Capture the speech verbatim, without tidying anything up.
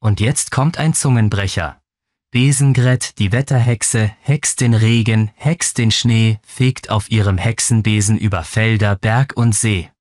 Und jetzt kommt ein Zungenbrecher. Besengret, die Wetterhexe, hext den Regen, hext den Schnee, fegt auf ihrem Hexenbesen über Felder, Berg und See.